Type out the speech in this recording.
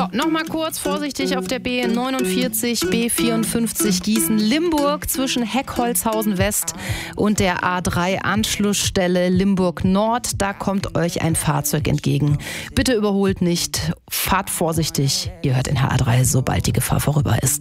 So, nochmal kurz vorsichtig auf der B49, B54 Gießen-Limburg zwischen Heckholzhausen West und der A3 Anschlussstelle Limburg Nord. Da kommt euch ein Fahrzeug entgegen. Bitte überholt nicht, fahrt vorsichtig. Ihr hört in HR3, sobald die Gefahr vorüber ist.